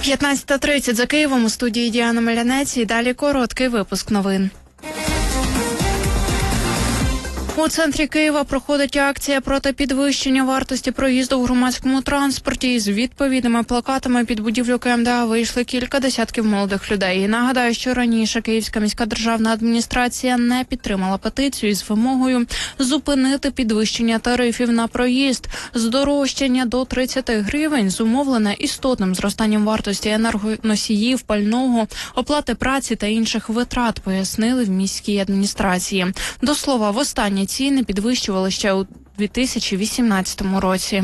15:30 за Києвом, у студії Діана Мелянець, і далі короткий випуск новин. У центрі Києва проходить акція проти підвищення вартості проїзду в громадському транспорті. З відповідними плакатами під будівлю КМДА вийшли кілька десятків молодих людей. І нагадаю, що раніше Київська міська державна адміністрація не підтримала петицію з вимогою зупинити підвищення тарифів на проїзд. Здорожчання до 30 гривень зумовлене істотним зростанням вартості енергоносіїв, пального, оплати праці та інших витрат, пояснили в міській адміністрації. До слова, востаннє ціни підвищували ще у 2018 році.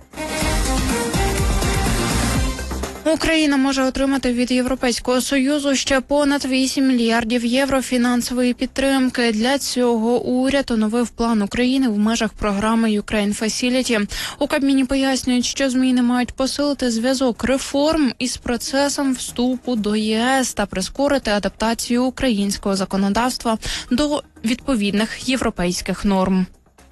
Україна може отримати від Європейського Союзу ще понад 8 мільярдів євро фінансової підтримки. Для цього уряд оновив план України в межах програми Ukraine Facility. У Кабміні пояснюють, що зміни мають посилити зв'язок реформ із процесом вступу до ЄС та прискорити адаптацію українського законодавства до відповідних європейських норм.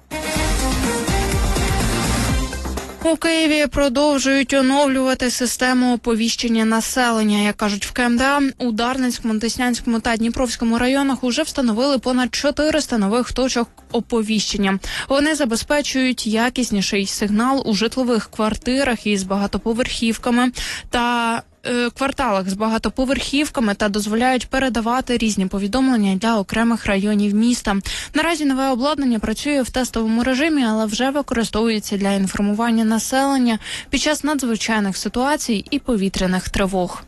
У Києві продовжують оновлювати систему оповіщення населення. Як кажуть в КМДА, у Дарницькому, Деснянському та Дніпровському районах уже встановили понад 400 нових точок оповіщення. Вони забезпечують якісніший сигнал у житлових квартирах із багатоповерхівками та кварталах з багатоповерхівками та дозволяють передавати різні повідомлення для окремих районів міста. Наразі нове обладнання працює в тестовому режимі, але вже використовується для інформування населення під час надзвичайних ситуацій і повітряних тривог.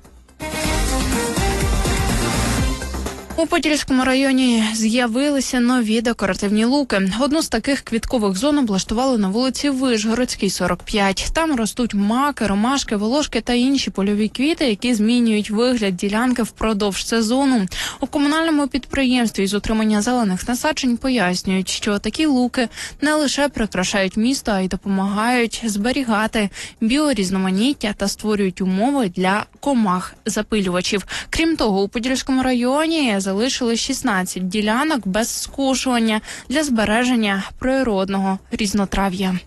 У Подільському районі з'явилися нові декоративні луки. Одну з таких квіткових зон облаштували на вулиці Вишгородській, 45. Там ростуть маки, ромашки, волошки та інші польові квіти, які змінюють вигляд ділянки впродовж сезону. У комунальному підприємстві з утримання зелених насаджень пояснюють, що такі луки не лише прикрашають місто, а й допомагають зберігати біорізноманіття та створюють умови для комах-запилювачів. Крім того, у Подільському районі залишили 16 ділянок без скошування для збереження природного різнотрав'я.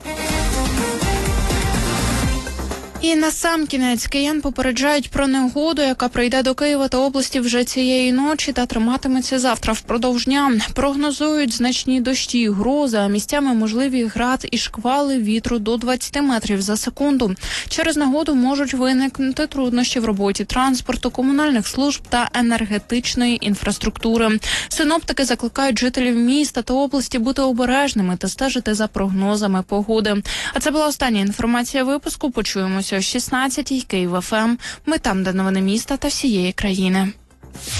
І насамкінець киян попереджають про негоду, яка прийде до Києва та області вже цієї ночі та триматиметься завтра впродовж дня. Прогнозують значні дощі, грози, а місцями можливі град і шквали вітру до 20 метрів за секунду. Через негоду можуть виникнути труднощі в роботі транспорту, комунальних служб та енергетичної інфраструктури. Синоптики закликають жителів міста та області бути обережними та стежити за прогнозами погоди. А це була остання інформація випуску. Почуємося о 16-й. Київ ФМ. Ми там, де новини міста та всієї країни.